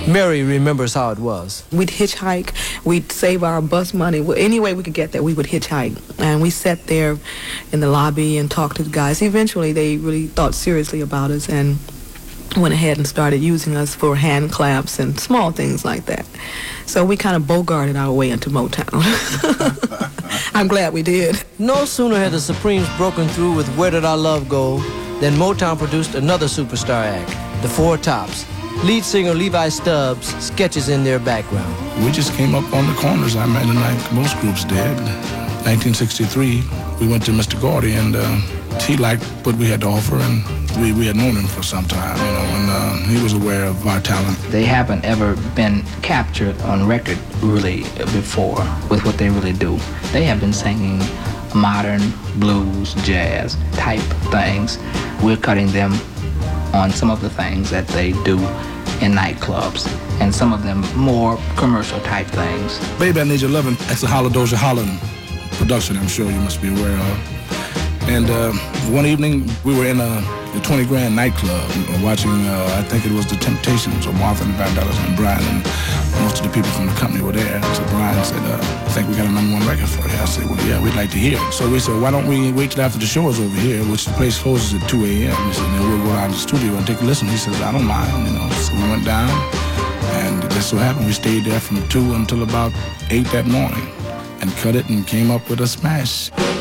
Mary remembers how it was. We'd hitchhike, we'd save our bus money. Any way we could get there, we would hitchhike. And we sat there in the lobby and talked to the guys. Eventually, they really thought seriously about us and went ahead and started using us for hand claps and small things like that. So we kind of bogarted our way into Motown. I'm glad we did. No sooner had the Supremes broken through with Where Did Our Love Go than Motown produced another superstar act, the Four Tops. Lead singer Levi Stubbs sketches in their background. We just came up on the corners, I imagine, like most groups did. 1963, we went to Mr. Gordy, and he liked what we had to offer, and we had known him for some time, you know, and he was aware of our talent. They haven't ever been captured on record really before with what they really do. They have been singing modern blues, jazz type things. We're cutting them on some of the things that they do in nightclubs, and some of them more commercial type things. Baby, I Need Your Lovin', that's a Doja Holland production, I'm sure you must be aware of. And one evening, we were in a 20 Grand nightclub watching, I think it was The Temptations, or Martha and Vandellas and Brian, and most of the people from the company were there. So Brian said, I think we got a #1 record for you. I said, well, yeah, we'd like to hear it. So we said, why don't we wait till after the show is over here, which the place closes at 2 a.m. He said, then we'll go down to the studio and take a listen. He says, I don't mind, you know. So we went down, and it just so happened we stayed there from 2 until about 8 that morning and cut it and came up with a smash.